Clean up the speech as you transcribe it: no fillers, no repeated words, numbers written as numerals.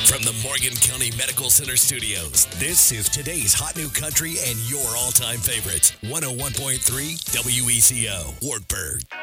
From the Morgan County Medical Center studios, this is today's hot new country and your all-time favorites. 101.3 WECO, Wartburg.